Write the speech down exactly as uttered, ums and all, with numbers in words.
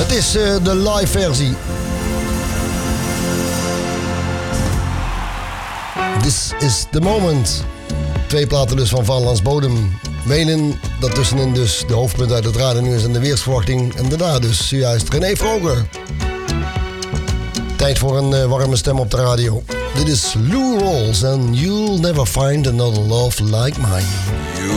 Dat is uh, de live versie. This is the moment. Twee platen dus van Vaderlands Bodem. Menen dat tussenin dus de hoofdpunt uit het radionieuws en de weersverwachting. En daarna dus zojuist René Vroger. Tijd voor een uh, warme stem op de radio. Dit is Lou Rawls en You'll Never Find Another Love Like Mine. You